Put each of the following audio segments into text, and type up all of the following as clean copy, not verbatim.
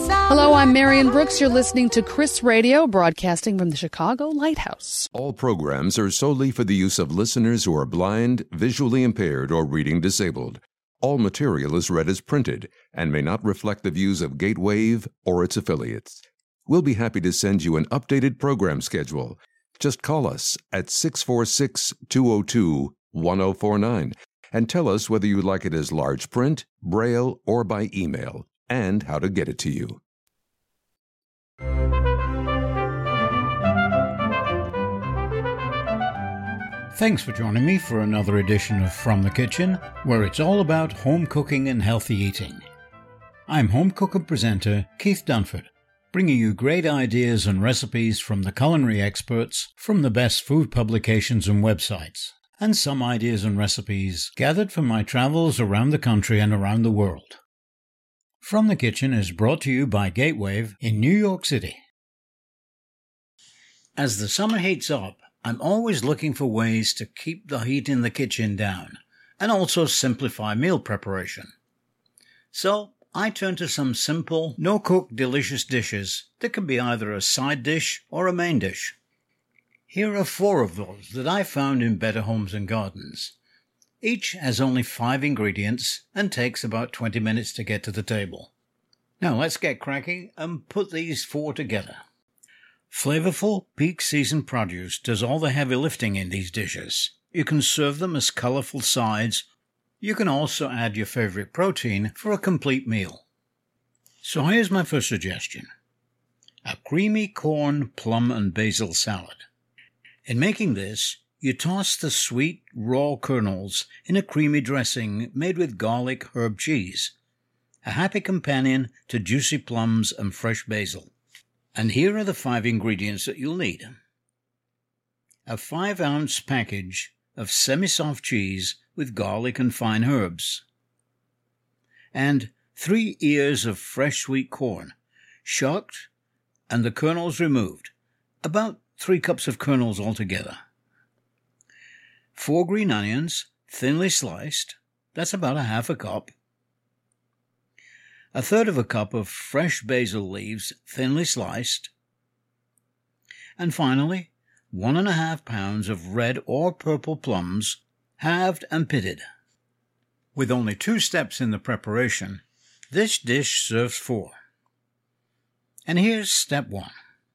Hello, I'm Marion Brooks. You're listening to Chris Radio, broadcasting from the Chicago Lighthouse. All programs are solely for the use of listeners who are blind, visually impaired, or reading disabled. All material is read as printed and may not reflect the views of Gatewave or its affiliates. We'll be happy to send you an updated program schedule. Just call us at 646-202-1049 and tell us whether you'd like it as large print, braille, or by email, and how to get it to you. Thanks for joining me for another edition of From the Kitchen, where it's all about home cooking and healthy eating. I'm home cook and presenter Keith Dunford, bringing you great ideas and recipes from the culinary experts from the best food publications and websites, and some ideas and recipes gathered from my travels around the country and around the world. From the Kitchen is brought to you by Gatewave in New York City. As the summer heats up, I'm always looking for ways to keep the heat in the kitchen down and also simplify meal preparation. So I turn to some simple, no-cook, delicious dishes that can be either a side dish or a main dish. Here are 4 of those that I found in Better Homes and Gardens. Each has only 5 ingredients and takes about 20 minutes to get to the table. Now let's get cracking and put these 4 together. Flavorful peak season produce does all the heavy lifting in these dishes. You can serve them as colorful sides. You can also add your favorite protein for a complete meal. So here's my first suggestion: a creamy corn, plum, and basil salad. In making this, you toss the sweet, raw kernels in a creamy dressing made with garlic herb cheese, a happy companion to juicy plums and fresh basil. And here are the 5 ingredients that you'll need. A 5-ounce package of semi-soft cheese with garlic and fine herbs. And 3 ears of fresh sweet corn, shucked and the kernels removed, about 3 cups of kernels altogether. 4 green onions, thinly sliced, that's about a half a cup. 1/3 cup of fresh basil leaves, thinly sliced. And finally, 1.5 pounds of red or purple plums, halved and pitted. With only 2 steps in the preparation, this dish serves 4. And here's step 1.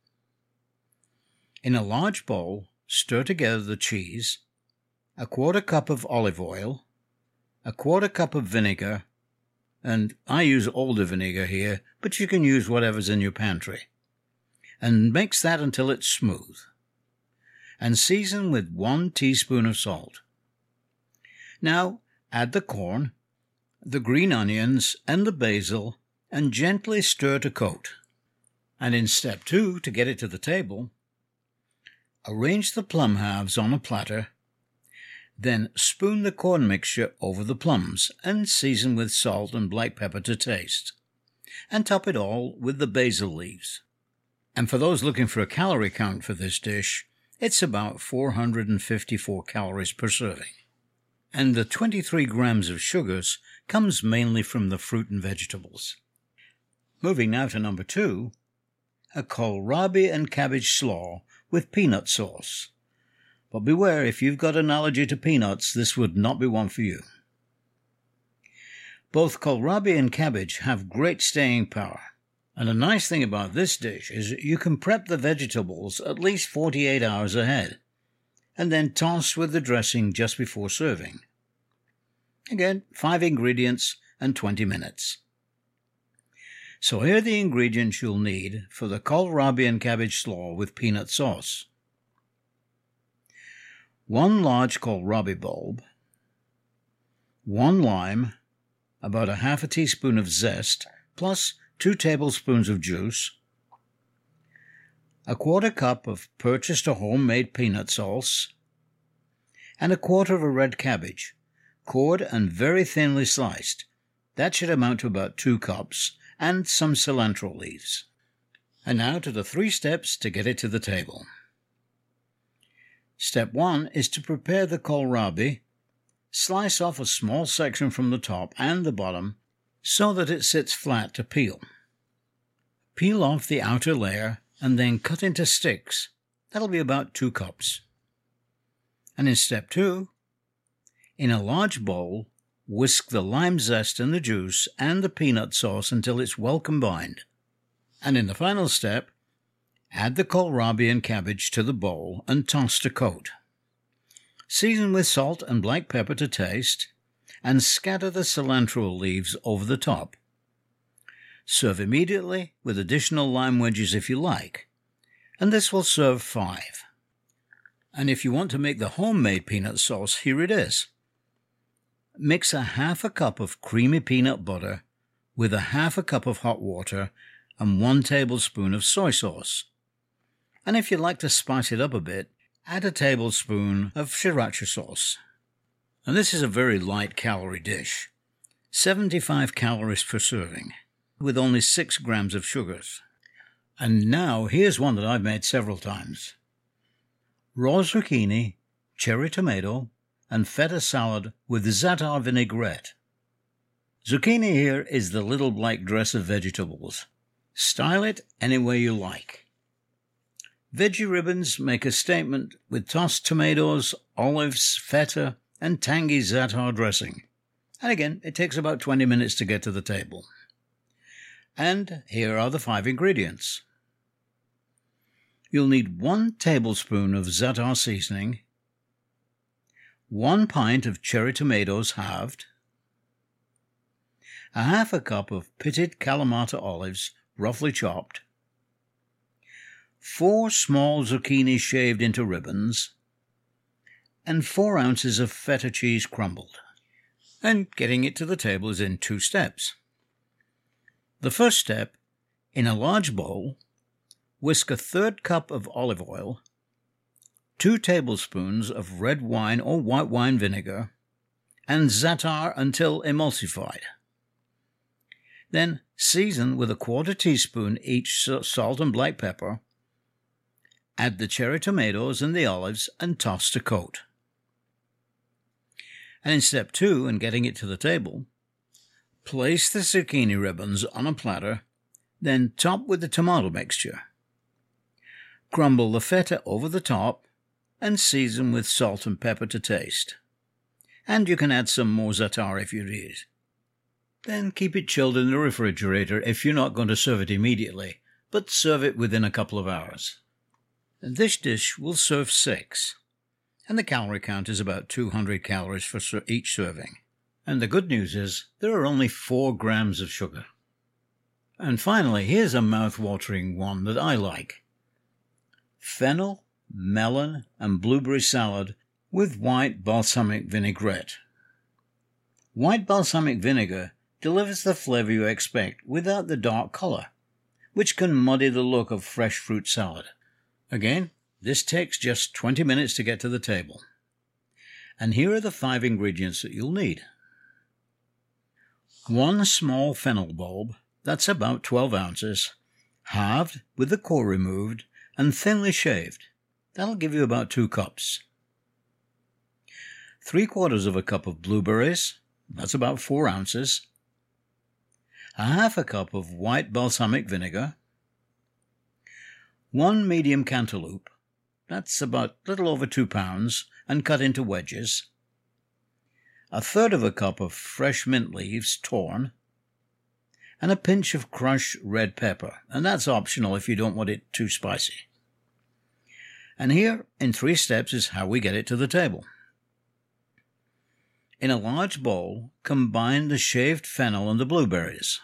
In a large bowl, stir together the cheese, 1/4 cup of olive oil, 1/4 cup of vinegar, and I use older vinegar here, but you can use whatever's in your pantry, and mix that until it's smooth. And season with 1 teaspoon of salt. Now add the corn, the green onions, and the basil, and gently stir to coat. And in step 2, to get it to the table, arrange the plum halves on a platter. Then spoon the corn mixture over the plums and season with salt and black pepper to taste. And top it all with the basil leaves. And for those looking for a calorie count for this dish, it's about 454 calories per serving. And the 23 grams of sugars comes mainly from the fruit and vegetables. Moving now to number 2, a kohlrabi and cabbage slaw with peanut sauce. But beware, if you've got an allergy to peanuts, this would not be one for you. Both kohlrabi and cabbage have great staying power. And the nice thing about this dish is you can prep the vegetables at least 48 hours ahead, and then toss with the dressing just before serving. Again, 5 ingredients and 20 minutes. So here are the ingredients you'll need for the kohlrabi and cabbage slaw with peanut sauce. 1 large kohlrabi bulb, 1 lime, about a half a teaspoon of zest, plus 2 tablespoons of juice, 1/4 cup of purchased or homemade peanut sauce, and 1/4 of a red cabbage, cored and very thinly sliced. That should amount to about 2 cups, and some cilantro leaves. And now to the 3 steps to get it to the table. Step 1 is to prepare the kohlrabi. Slice off a small section from the top and the bottom so that it sits flat to peel. Peel off the outer layer and then cut into sticks. That'll be about 2 cups. And in step 2, in a large bowl, whisk the lime zest and the juice and the peanut sauce until it's well combined. And in the final step, add the kohlrabi and cabbage to the bowl and toss to coat. Season with salt and black pepper to taste, and scatter the cilantro leaves over the top. Serve immediately with additional lime wedges if you like, and this will serve 5. And if you want to make the homemade peanut sauce, here it is. Mix a half a cup of creamy peanut butter with a half a cup of hot water and 1 tablespoon of soy sauce. And if you'd like to spice it up a bit, add a tablespoon of sriracha sauce. And this is a very light calorie dish, 75 calories per serving, with only 6 grams of sugars. And now here's one that I've made several times. Raw zucchini, cherry tomato, and feta salad with za'atar vinaigrette. Zucchini here is the little black dress of vegetables. Style it any way you like. Veggie ribbons make a statement with tossed tomatoes, olives, feta, and tangy za'atar dressing. And again, it takes about 20 minutes to get to the table. And here are the 5 ingredients. You'll need 1 tablespoon of za'atar seasoning, 1 pint of cherry tomatoes halved, a half a cup of pitted Kalamata olives roughly chopped, 4 small zucchini shaved into ribbons, and 4 ounces of feta cheese crumbled. And getting it to the table is in 2 steps. The first step, in a large bowl, whisk a 1/3 cup of olive oil, 2 tablespoons of red wine or white wine vinegar, and za'atar until emulsified. Then season with a 1/4 teaspoon each salt and black pepper. Add the cherry tomatoes and the olives and toss to coat. And in step 2, in getting it to the table, place the zucchini ribbons on a platter, then top with the tomato mixture. Crumble the feta over the top and season with salt and pepper to taste. And you can add some more za'atar if you need. Then keep it chilled in the refrigerator if you're not going to serve it immediately, but serve it within a couple of hours. This dish will serve 6, and the calorie count is about 200 calories for each serving. And the good news is there are only 4 grams of sugar. And finally, here's a mouth-watering one that I like. Fennel, melon, and blueberry salad with white balsamic vinaigrette. White balsamic vinegar delivers the flavor you expect without the dark color, which can muddy the look of fresh fruit salad. Again, this takes just 20 minutes to get to the table. And here are the 5 ingredients that you'll need. 1 small fennel bulb, that's about 12 ounces, halved with the core removed and thinly shaved. That'll give you about 2 cups. 3/4 of a cup of blueberries, that's about 4 ounces. A half a cup of white balsamic vinegar. 1 medium cantaloupe, that's about a little over 2 pounds, and cut into wedges. 1/3 of a cup of fresh mint leaves, torn. And a pinch of crushed red pepper, and that's optional if you don't want it too spicy. And here, in 3 steps, is how we get it to the table. In a large bowl, combine the shaved fennel and the blueberries.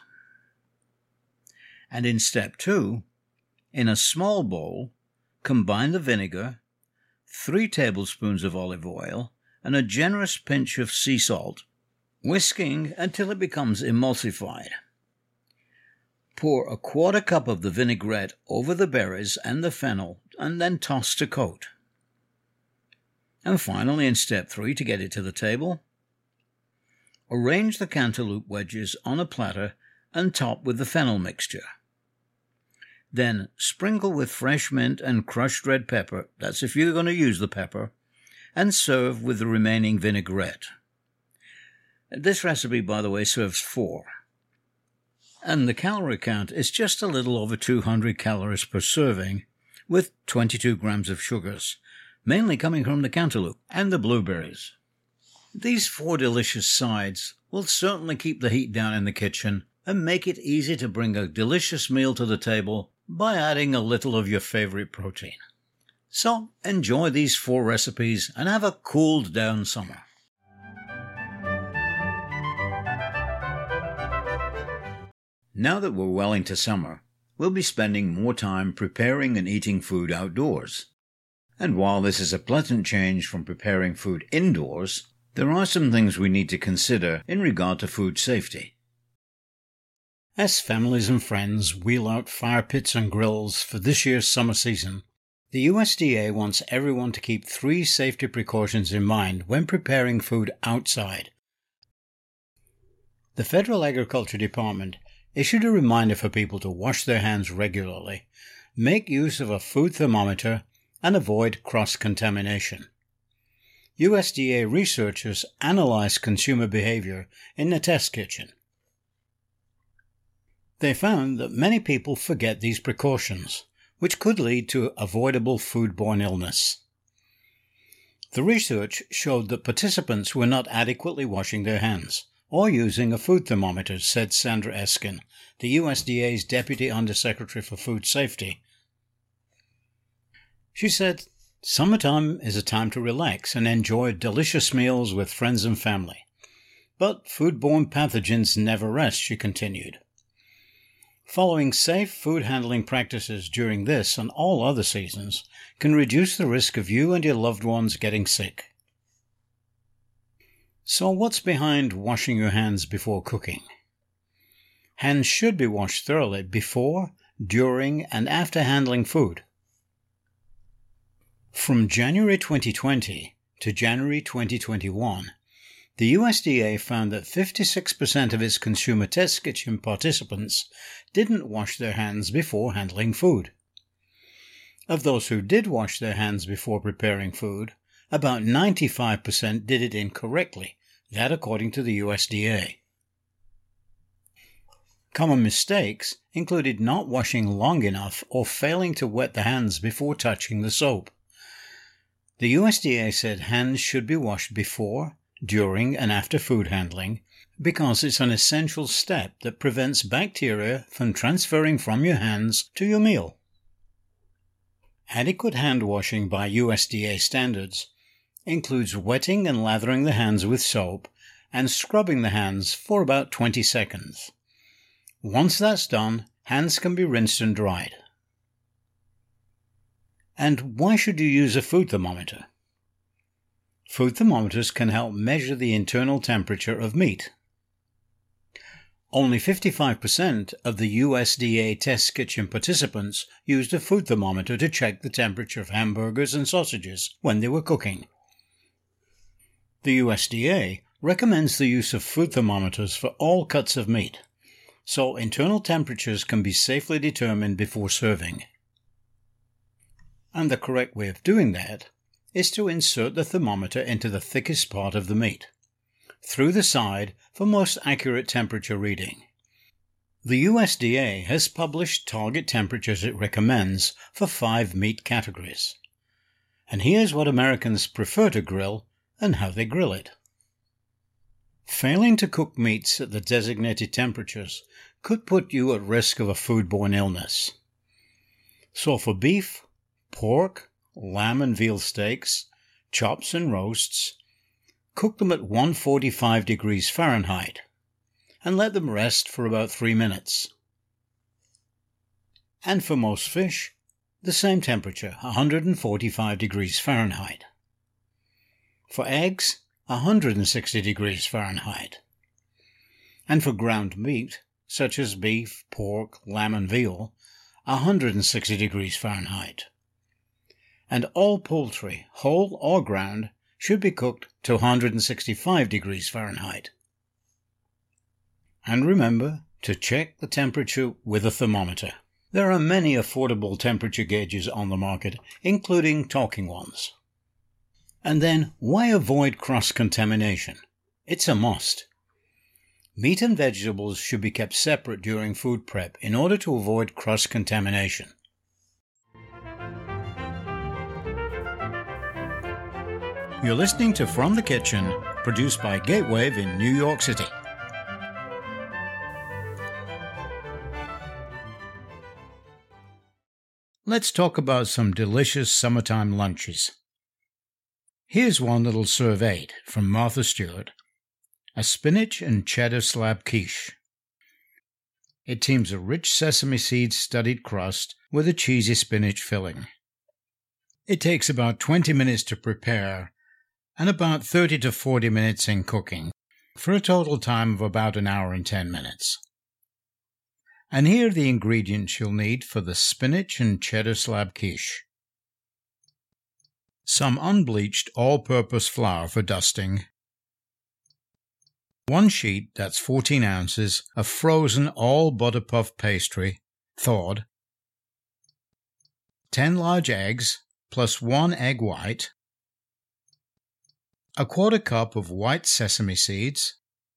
And in step 2, in a small bowl, combine the vinegar, 3 tablespoons of olive oil, and a generous pinch of sea salt, whisking until it becomes emulsified. Pour a 1/4 cup of the vinaigrette over the berries and the fennel, and then toss to coat. And finally, in step 3, to get it to the table, arrange the cantaloupe wedges on a platter and top with the fennel mixture. Then sprinkle with fresh mint and crushed red pepper, that's if you're going to use the pepper, and serve with the remaining vinaigrette. This recipe, by the way, serves 4. and the calorie count is just a little over 200 calories per serving, with 22 grams of sugars, mainly coming from the cantaloupe and the blueberries. These 4 delicious sides will certainly keep the heat down in the kitchen and make it easy to bring a delicious meal to the table by adding a little of your favorite protein. So enjoy these 4 recipes and have a cooled down summer. Now that we're well into summer, we'll be spending more time preparing and eating food outdoors. And while this is a pleasant change from preparing food indoors, there are some things we need to consider in regard to food safety. As families and friends wheel out fire pits and grills for this year's summer season, the USDA wants everyone to keep 3 safety precautions in mind when preparing food outside. The Federal Agriculture Department issued a reminder for people to wash their hands regularly, make use of a food thermometer, and avoid cross-contamination. USDA researchers analyzed consumer behavior in the test kitchen. They found that many people forget these precautions, which could lead to avoidable foodborne illness. The research showed that participants were not adequately washing their hands or using a food thermometer, said Sandra Eskin, the USDA's Deputy Undersecretary for Food Safety. She said, "Summertime is a time to relax and enjoy delicious meals with friends and family. But foodborne pathogens never rest," she continued. Following safe food handling practices during this and all other seasons can reduce the risk of you and your loved ones getting sick. So what's behind washing your hands before cooking? Hands should be washed thoroughly before, during, and after handling food. From January 2020 to January 2021, the USDA found that 56% of its consumer test kitchen participants didn't wash their hands before handling food. Of those who did wash their hands before preparing food, about 95% did it incorrectly, that according to the USDA. Common mistakes included not washing long enough or failing to wet the hands before touching the soap. The USDA said hands should be washed before, during, and after food handling because it's an essential step that prevents bacteria from transferring from your hands to your meal. Adequate hand washing by USDA standards includes wetting and lathering the hands with soap and scrubbing the hands for about 20 seconds. Once that's done, hands can be rinsed and dried. And why should you use a food thermometer? Food thermometers can help measure the internal temperature of meat. Only 55% of the USDA test kitchen participants used a food thermometer to check the temperature of hamburgers and sausages when they were cooking. The USDA recommends the use of food thermometers for all cuts of meat, so internal temperatures can be safely determined before serving. And the correct way of doing that is to insert the thermometer into the thickest part of the meat, through the side for most accurate temperature reading. The USDA has published target temperatures it recommends for 5 meat categories. And here's what Americans prefer to grill and how they grill it. Failing to cook meats at the designated temperatures could put you at risk of a foodborne illness. So for beef, pork, lamb and veal steaks, chops and roasts, cook them at 145 degrees Fahrenheit and let them rest for about 3 minutes. And for most fish, the same temperature, 145 degrees Fahrenheit. For eggs, 160 degrees Fahrenheit. And for ground meat, such as beef, pork, lamb and veal, 160 degrees Fahrenheit. And all poultry, whole or ground, should be cooked to 165 degrees Fahrenheit. And remember to check the temperature with a thermometer. There are many affordable temperature gauges on the market, including talking ones. And then, why avoid cross-contamination? It's a must. Meat and vegetables should be kept separate during food prep in order to avoid cross-contamination. You're listening to From the Kitchen, produced by Gatewave in New York City. Let's talk about some delicious summertime lunches. Here's one that'll serve 8 from Martha Stewart. A spinach and cheddar slab quiche. It teams a rich sesame seed studded crust with a cheesy spinach filling. It takes about 20 minutes to prepare and about 30 to 40 minutes in cooking, for a total time of about an hour and 10 minutes. And here are the ingredients you'll need for the spinach and cheddar slab quiche. Some unbleached all-purpose flour for dusting. 1 sheet, that's 14 ounces, of frozen all-butter puff pastry, thawed. 10 large eggs, plus 1 egg white. 1/4 cup of white sesame seeds.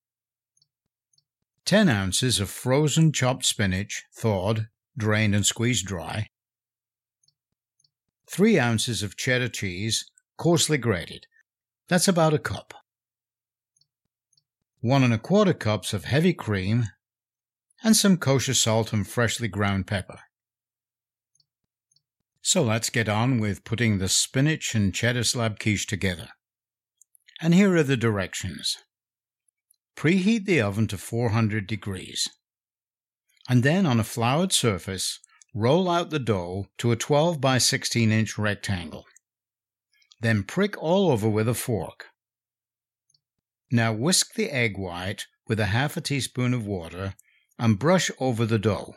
10 ounces of frozen chopped spinach, thawed, drained and squeezed dry. 3 ounces of cheddar cheese, coarsely grated. That's about 1 cup. 1 1/4 cups of heavy cream, and some kosher salt and freshly ground pepper. So let's get on with putting the spinach and cheddar slab quiche together. And here are the directions. Preheat the oven to 400 degrees. And then on a floured surface, roll out the dough to a 12 by 16 inch rectangle. Then prick all over with a fork. Now whisk the egg white with a 1/2 teaspoon of water and brush over the dough.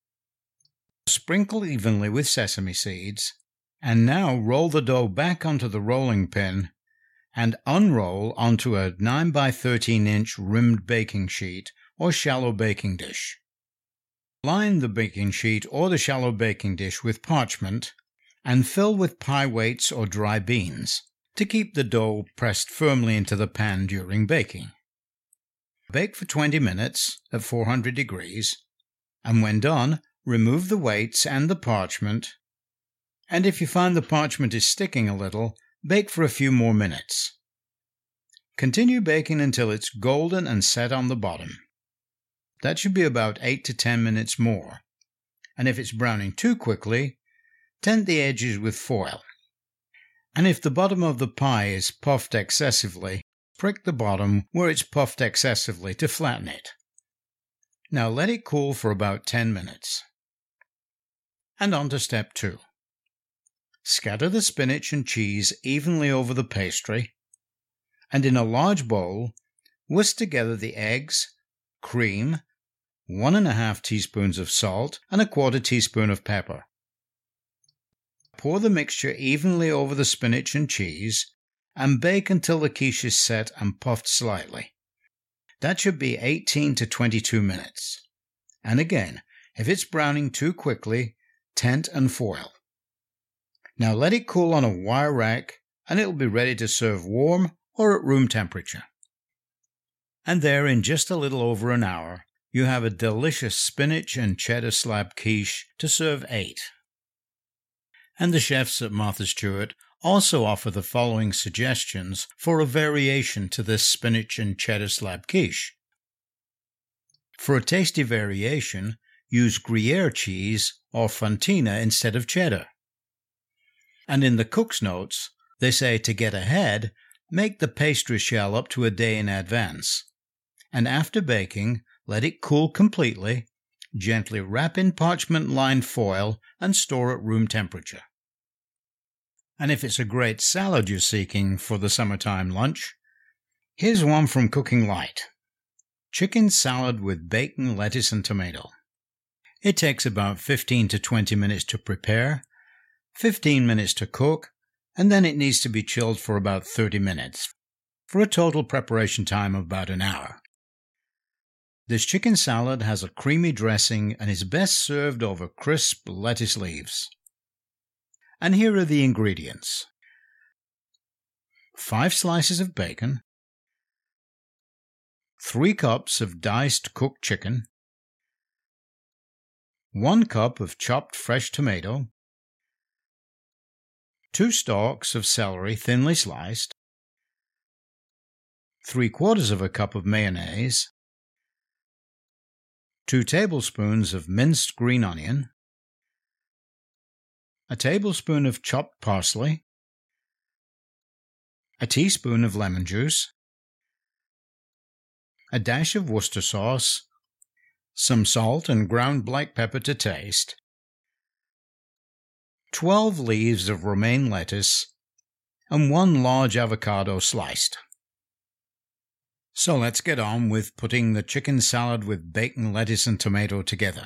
Sprinkle evenly with sesame seeds, and now roll the dough back onto the rolling pin and unroll onto a 9 by 13 inch rimmed baking sheet or shallow baking dish. Line the baking sheet or the shallow baking dish with parchment and fill with pie weights or dry beans to keep the dough pressed firmly into the pan during baking. Bake for 20 minutes at 400 degrees, and when done, remove the weights and the parchment, and if you find the parchment is sticking a little, bake for a few more minutes. Continue baking until it's golden and set on the bottom. That should be about 8 to 10 minutes more, and if it's browning too quickly, tent the edges with foil. And if the bottom of the pie is puffed excessively, prick the bottom where it's puffed excessively to flatten it. Now let it cool for about 10 minutes. And on to step 2. Scatter the spinach and cheese evenly over the pastry, and in a large bowl, whisk together the eggs, cream, 1 1/2 teaspoons of salt, and 1/4 teaspoon of pepper. Pour the mixture evenly over the spinach and cheese, and bake until the quiche is set and puffed slightly. That should be 18 to 22 minutes. And again, if it's browning too quickly, tent and foil. Now let it cool on a wire rack, and it'll be ready to serve warm or at room temperature. And there, in just a little over an hour, you have a delicious spinach and cheddar slab quiche to serve 8. And the chefs at Martha Stewart also offer the following suggestions for a variation to this spinach and cheddar slab quiche. For a tasty variation, use Gruyere cheese or Fontina instead of cheddar. And in the cook's notes, they say to get ahead, make the pastry shell up to a day in advance, and after baking, let it cool completely, gently wrap in parchment-lined foil, and store at room temperature. And if it's a great salad you're seeking for the summertime lunch, here's one from Cooking Light. Chicken salad with bacon, lettuce, and tomato. It takes about 15 to 20 minutes to prepare, 15 minutes to cook, and then it needs to be chilled for about 30 minutes, for a total preparation time of about an hour. This chicken salad has a creamy dressing and is best served over crisp lettuce leaves. And here are the ingredients. 5 slices of bacon, 3 cups of diced cooked chicken, 1 cup of chopped fresh tomato, 2 stalks of celery thinly sliced, 3/4 cup of mayonnaise, 2 tablespoons of minced green onion, a tablespoon of chopped parsley, a teaspoon of lemon juice, a dash of Worcester sauce, some salt and ground black pepper to taste, 12 leaves of romaine lettuce, and 1 large avocado sliced. So let's get on with putting the chicken salad with bacon, lettuce, and tomato together.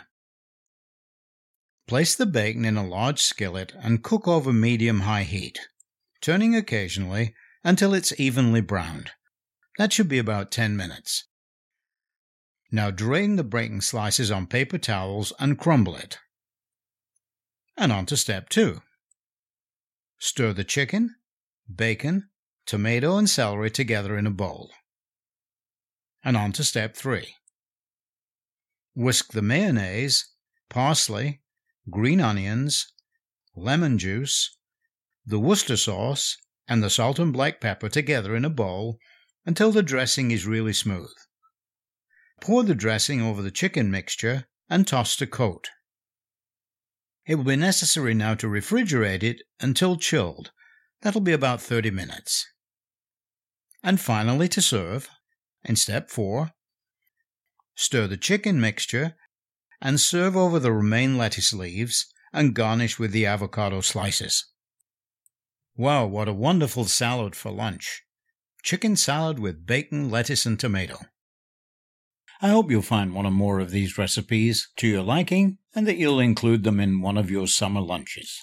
Place the bacon in a large skillet and cook over medium-high heat, turning occasionally until it's evenly browned. That should be about 10 minutes. Now drain the bacon slices on paper towels and crumble it. And on to step 2. Stir the chicken, bacon, tomato, and celery together in a bowl. And on to step 3. Whisk the mayonnaise, parsley, green onions, lemon juice, the Worcester sauce, and the salt and black pepper together in a bowl until the dressing is really smooth. Pour the dressing over the chicken mixture and toss to coat. It will be necessary now to refrigerate it until chilled. That'll be about 30 minutes. And finally to serve, in step 4, stir the chicken mixture and serve over the romaine lettuce leaves and garnish with the avocado slices. Wow, what a wonderful salad for lunch. Chicken salad with bacon, lettuce, and tomato. I hope you'll find one or more of these recipes to your liking and that you'll include them in one of your summer lunches.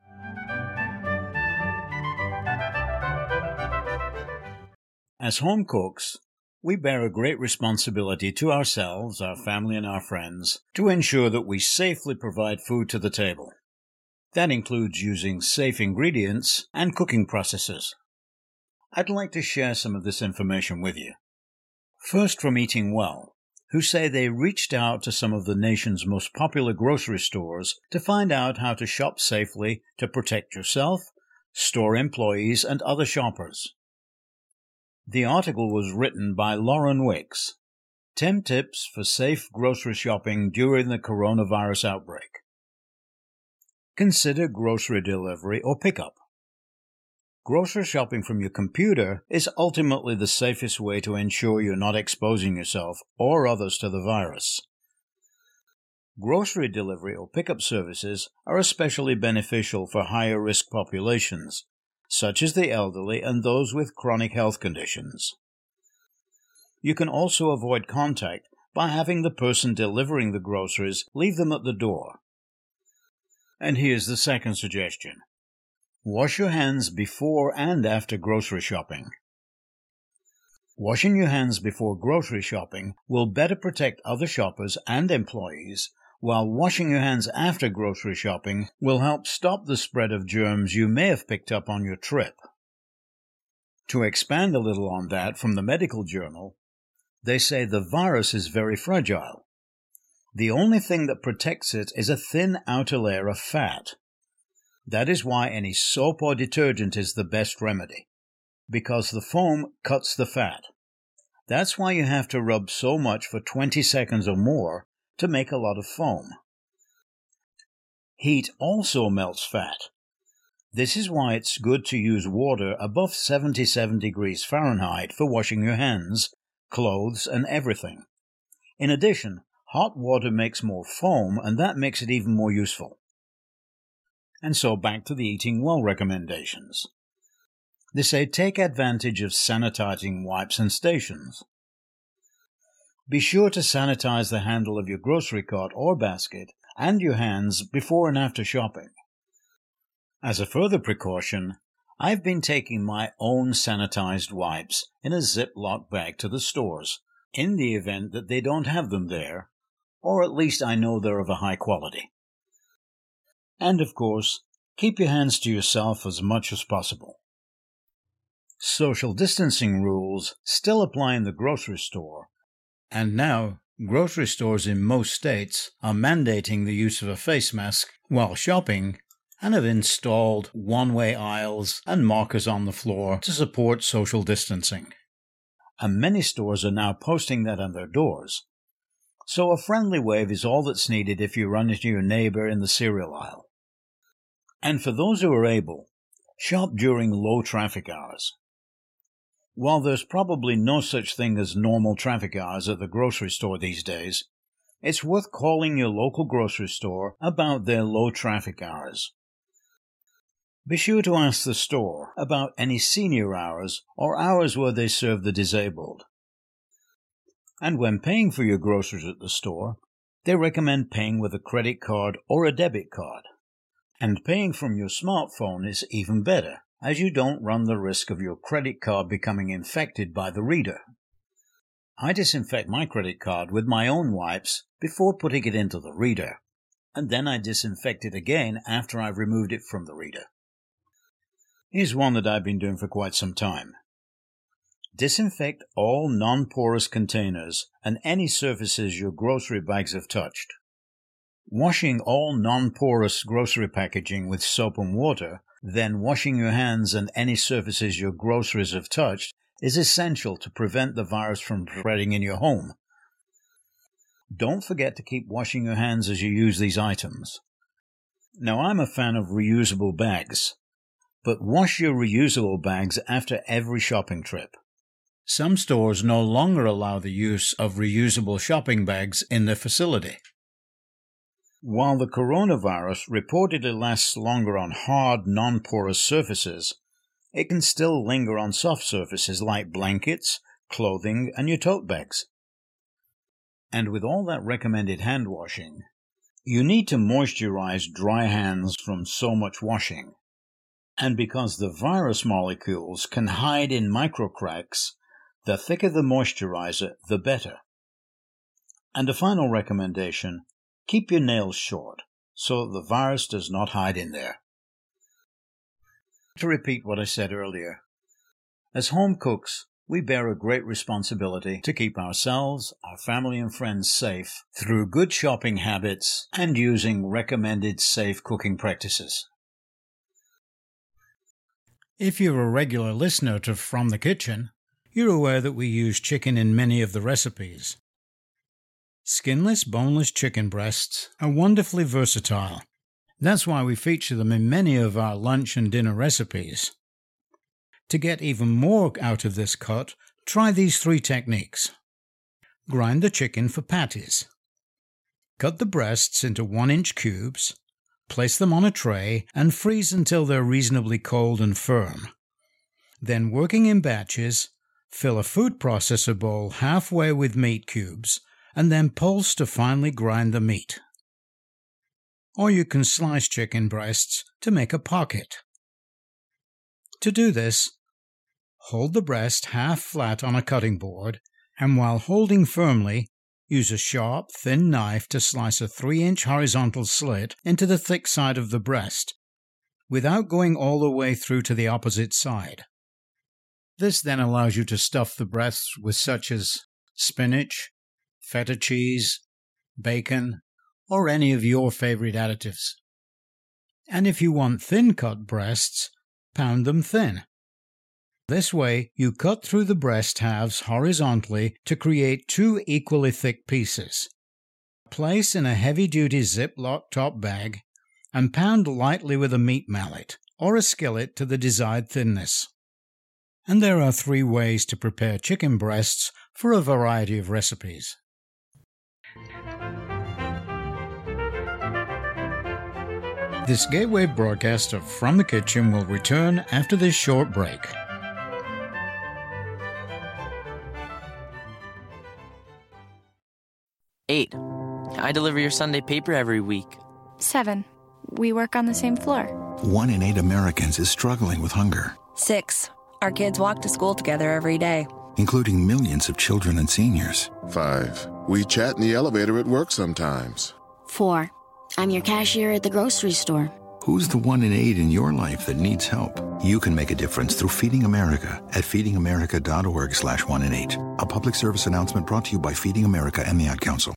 As home cooks, we bear a great responsibility to ourselves, our family, and our friends to ensure that we safely provide food to the table. That includes using safe ingredients and cooking processes. I'd like to share some of this information with you. First, from Eating Well, who say they reached out to some of the nation's most popular grocery stores to find out how to shop safely to protect yourself, store employees, and other shoppers. The article was written by Lauren Wicks. 10 tips for safe grocery shopping during the coronavirus outbreak. Consider grocery delivery or pickup. Grocery shopping from your computer is ultimately the safest way to ensure you're not exposing yourself or others to the virus. Grocery delivery or pickup services are especially beneficial for higher risk populations, such as the elderly and those with chronic health conditions. You can also avoid contact by having the person delivering the groceries leave them at the door. And here's the second suggestion. Wash your hands before and after grocery shopping. Washing your hands before grocery shopping will better protect other shoppers and employees, while washing your hands after grocery shopping will help stop the spread of germs you may have picked up on your trip. To expand a little on that from the medical journal, they say the virus is very fragile. The only thing that protects it is a thin outer layer of fat. That is why any soap or detergent is the best remedy, because the foam cuts the fat. That's why you have to rub so much for 20 seconds or more to make a lot of foam. Heat also melts fat. This is why it's good to use water above 77 degrees Fahrenheit for washing your hands, clothes, and everything. In addition, hot water makes more foam, and that makes it even more useful. And so back to the Eating Well recommendations. They say take advantage of sanitizing wipes and stations. Be sure to sanitize the handle of your grocery cart or basket and your hands before and after shopping. As a further precaution, I've been taking my own sanitized wipes in a Ziploc bag to the stores, in the event that they don't have them there, or at least I know they're of a high quality. And of course, keep your hands to yourself as much as possible. Social distancing rules still apply in the grocery store, And now, grocery stores in most states are mandating the use of a face mask while shopping and have installed one-way aisles and markers on the floor to support social distancing. And many stores are now posting that on their doors. So a friendly wave is all that's needed if you run into your neighbor in the cereal aisle. And for those who are able, shop during low traffic hours. While there's probably no such thing as normal traffic hours at the grocery store these days, it's worth calling your local grocery store about their low traffic hours. Be sure to ask the store about any senior hours or hours where they serve the disabled. And when paying for your groceries at the store, they recommend paying with a credit card or a debit card. And paying from your smartphone is even better, as you don't run the risk of your credit card becoming infected by the reader. I disinfect my credit card with my own wipes before putting it into the reader, and then I disinfect it again after I've removed it from the reader. Here's one that I've been doing for quite some time. Disinfect all non-porous containers and any surfaces your grocery bags have touched. Washing all non-porous grocery packaging with soap and water, then washing your hands and any surfaces your groceries have touched is essential to prevent the virus from spreading in your home. Don't forget to keep washing your hands as you use these items. Now, I'm a fan of reusable bags, but wash your reusable bags after every shopping trip. Some stores no longer allow the use of reusable shopping bags in their facility. While the coronavirus reportedly lasts longer on hard, non-porous surfaces, it can still linger on soft surfaces like blankets, clothing, and your tote bags. And with all that recommended hand washing, you need to moisturize dry hands from so much washing. And because the virus molecules can hide in microcracks, the thicker the moisturizer, the better. And a final recommendation, keep your nails short so that the virus does not hide in there. To repeat what I said earlier, as home cooks, we bear a great responsibility to keep ourselves, our family and friends safe through good shopping habits and using recommended safe cooking practices. If you're a regular listener to From the Kitchen, you're aware that we use chicken in many of the recipes. Skinless, boneless chicken breasts are wonderfully versatile. That's why we feature them in many of our lunch and dinner recipes. To get even more out of this cut, try these 3 techniques. Grind the chicken for patties. Cut the breasts into 1-inch cubes, place them on a tray, and freeze until they're reasonably cold and firm. Then, working in batches, fill a food processor bowl halfway with meat cubes, and then pulse to finely grind the meat. Or you can slice chicken breasts to make a pocket. To do this, hold the breast half flat on a cutting board, and while holding firmly, use a sharp, thin knife to slice a 3-inch horizontal slit into the thick side of the breast, without going all the way through to the opposite side. This then allows you to stuff the breasts with such as spinach, feta cheese, bacon, or any of your favorite additives. And if you want thin-cut breasts, pound them thin. This way, you cut through the breast halves horizontally to create 2 equally thick pieces. Place in a heavy-duty Ziploc top bag and pound lightly with a meat mallet or a skillet to the desired thinness. And there are 3 ways to prepare chicken breasts for a variety of recipes. This Gateway broadcast of From the Kitchen will return after this short break. Eight, I deliver your Sunday paper every week. 7, we work on the same floor. 1 in 8 Americans is struggling with hunger. 6, our kids walk to school together every day, including millions of children and seniors. 5, we chat in the elevator at work sometimes. 4, I'm your cashier at the grocery store. Who's the 1 in 8 in your life that needs help? You can make a difference through Feeding America at feedingamerica.org/1 in 8. A public service announcement brought to you by Feeding America and the Ad Council.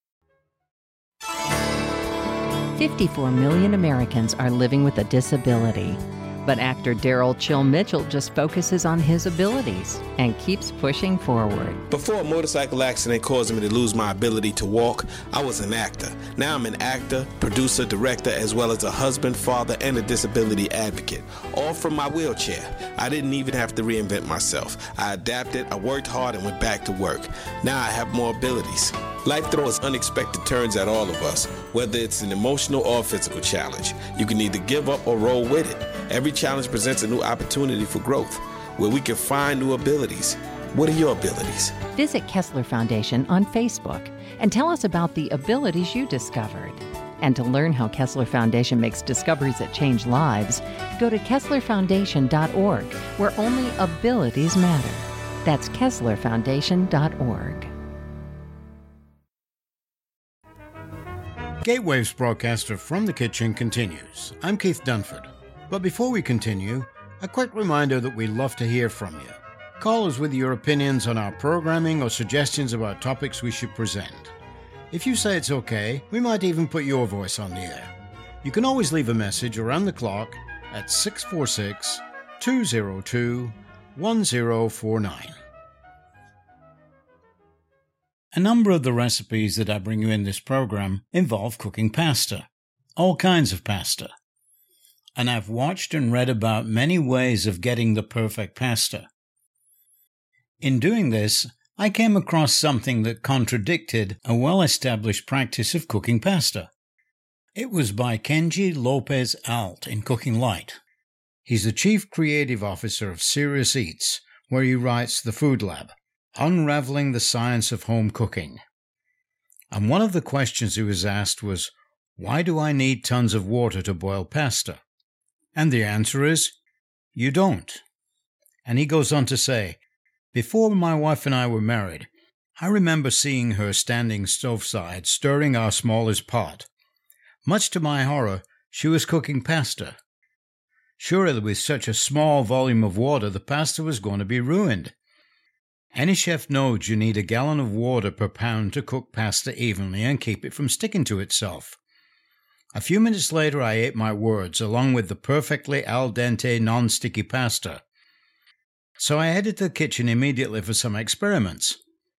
54 million Americans are living with a disability. But actor Daryl Chill Mitchell just focuses on his abilities and keeps pushing forward. Before a motorcycle accident caused me to lose my ability to walk, I was an actor. Now I'm an actor, producer, director, as well as a husband, father, and a disability advocate. All from my wheelchair. I didn't even have to reinvent myself. I adapted, I worked hard, and went back to work. Now I have more abilities. Life throws unexpected turns at all of us, whether it's an emotional or physical challenge. You can either give up or roll with it. Every challenge presents a new opportunity for growth, where we can find new abilities. What are your abilities? Visit Kessler Foundation on Facebook and tell us about the abilities you discovered. And to learn how Kessler Foundation makes discoveries that change lives, go to KesslerFoundation.org, where only abilities matter. That's KesslerFoundation.org. Gatewaves broadcaster from the kitchen continues. I'm Keith Dunford. But before we continue, a quick reminder that we love to hear from you. Call us with your opinions on our programming or suggestions about topics we should present. If you say it's okay, we might even put your voice on the air. You can always leave a message around the clock at 646-202-1049. A number of the recipes that I bring you in this program involve cooking pasta, all kinds of pasta. And I've watched and read about many ways of getting the perfect pasta. In doing this, I came across something that contradicted a well-established practice of cooking pasta. It was by Kenji Lopez Alt in Cooking Light. He's the Chief Creative Officer of Serious Eats, where he writes The Food Lab, Unraveling the Science of Home Cooking. And one of the questions he was asked was, why do I need tons of water to boil pasta? And the answer is, you don't. And he goes on to say, before my wife and I were married, I remember seeing her standing stoveside, stirring our smallest pot. Much to my horror, she was cooking pasta. Surely with such a small volume of water, the pasta was going to be ruined. Any chef knows you need a gallon of water per pound to cook pasta evenly and keep it from sticking to itself. A few minutes later, I ate my words, along with the perfectly al dente non-sticky pasta. So I headed to the kitchen immediately for some experiments.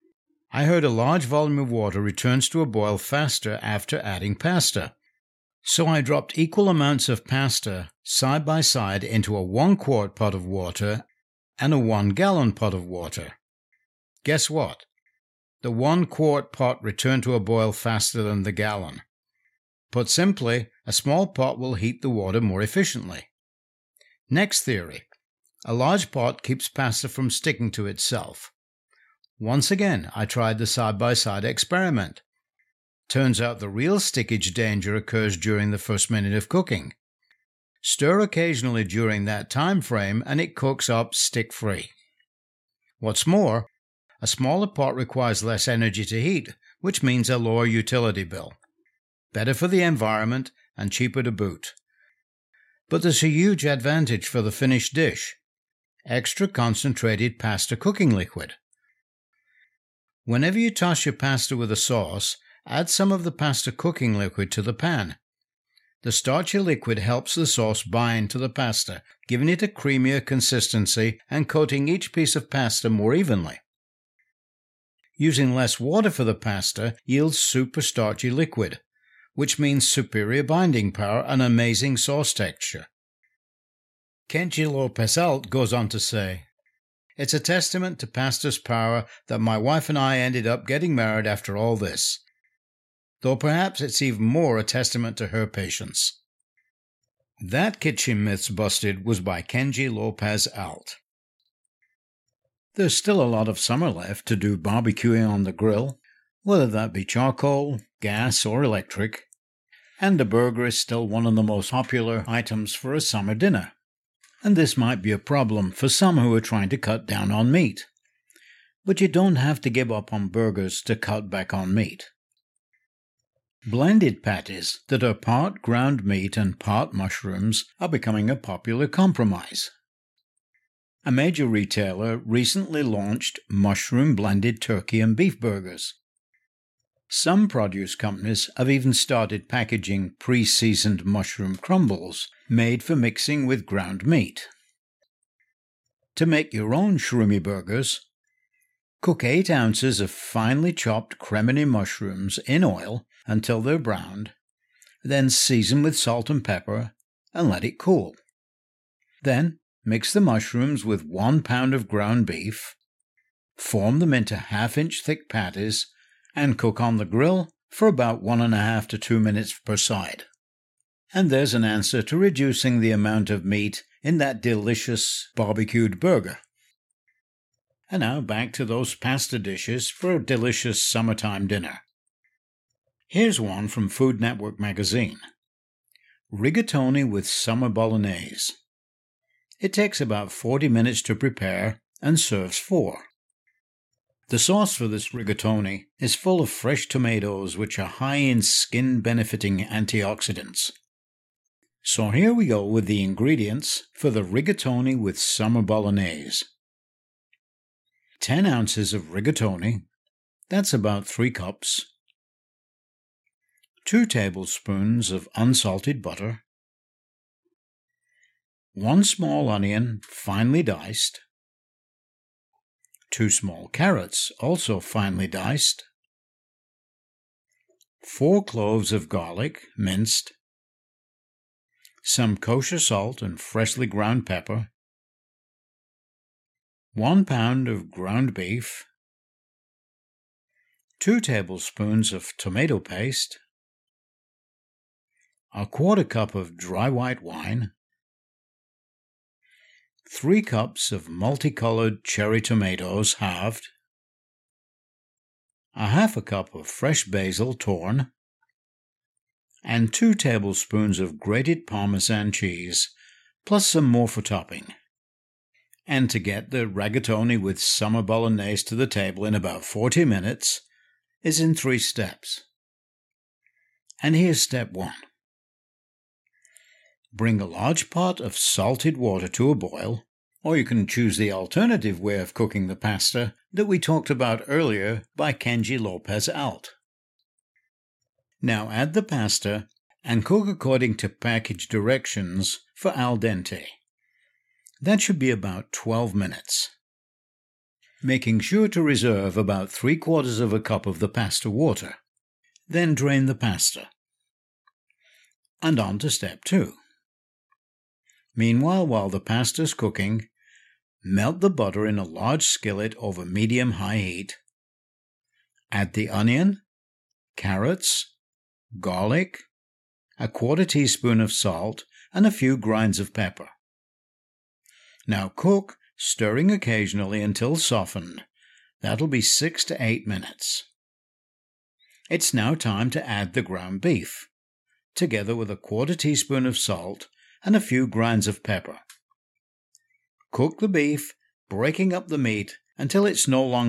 I heard a large volume of water returns to a boil faster after adding pasta. So I dropped equal amounts of pasta side by side into a 1-quart pot of water and a 1-gallon pot of water. Guess what? The 1-quart pot returned to a boil faster than the gallon. Put simply, a small pot will heat the water more efficiently. Next theory. A large pot keeps pasta from sticking to itself. Once again, I tried the side-by-side experiment. Turns out the real stickage danger occurs during the first minute of cooking. Stir occasionally during that time frame and it cooks up stick-free. What's more, a smaller pot requires less energy to heat, which means a lower utility bill. Better for the environment and cheaper to boot. But there's a huge advantage for the finished dish. Extra concentrated pasta cooking liquid. Whenever you toss your pasta with a sauce, add some of the pasta cooking liquid to the pan. The starchy liquid helps the sauce bind to the pasta, giving it a creamier consistency and coating each piece of pasta more evenly. Using less water for the pasta yields super starchy liquid, which means superior binding power and amazing sauce texture. Kenji Lopez Alt goes on to say, it's a testament to pasta's power that my wife and I ended up getting married after all this. Though perhaps it's even more a testament to her patience. That Kitchen Myths Busted was by Kenji Lopez Alt. There's still a lot of summer left to do barbecuing on the grill, whether that be charcoal, gas, or electric, and a burger is still one of the most popular items for a summer dinner. And this might be a problem for some who are trying to cut down on meat. But you don't have to give up on burgers to cut back on meat. Blended patties that are part ground meat and part mushrooms are becoming a popular compromise. A major retailer recently launched mushroom-blended turkey and beef burgers. Some produce companies have even started packaging pre-seasoned mushroom crumbles made for mixing with ground meat. To make your own shroomy burgers, cook 8 ounces of finely chopped cremini mushrooms in oil until they're browned, then season with salt and pepper and let it cool. Then mix the mushrooms with 1 pound of ground beef, form them into 1/2-inch thick patties, and cook on the grill for about 1.5 to 2 minutes per side. And there's an answer to reducing the amount of meat in that delicious barbecued burger. And now back to those pasta dishes for a delicious summertime dinner. Here's one from Food Network magazine. Rigatoni with summer bolognese. It takes about 40 minutes to prepare and serves 4. The sauce for this rigatoni is full of fresh tomatoes which are high in skin-benefiting antioxidants. So here we go with the ingredients for the rigatoni with summer bolognese. 10 ounces of rigatoni, that's about 3 cups. 2 tablespoons of unsalted butter. 1 small onion, finely diced. 2 small carrots, also finely diced. 4 cloves of garlic, minced. Some kosher salt and freshly ground pepper. 1 pound of ground beef. 2 tablespoons of tomato paste. 1/4 cup of dry white wine. 3 cups of multicolored cherry tomatoes halved, 1/2 cup of fresh basil torn, and 2 tablespoons of grated Parmesan cheese, plus some more for topping. And to get the rigatoni with summer bolognese to the table in about 40 minutes is in 3 steps. And here's step 1. Bring a large pot of salted water to a boil, or you can choose the alternative way of cooking the pasta that we talked about earlier by Kenji Lopez Alt. Now add the pasta and cook according to package directions for al dente. That should be about 12 minutes. Making sure to reserve about 3/4 cup of the pasta water. Then drain the pasta. And on to step 2. Meanwhile, while the pasta's cooking, melt the butter in a large skillet over medium-high heat. Add the onion, carrots, garlic, 1/4 teaspoon of salt, and a few grinds of pepper. Now cook, stirring occasionally until softened. That'll be 6 to 8 minutes. It's now time to add the ground beef, together with 1/4 teaspoon of salt and a few grinds of pepper. Cook the beef, breaking up the meat until it's no longer